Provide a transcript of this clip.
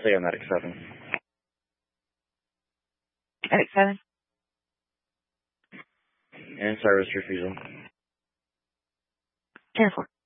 stay on that X7. X7. And service refusal. 10-4.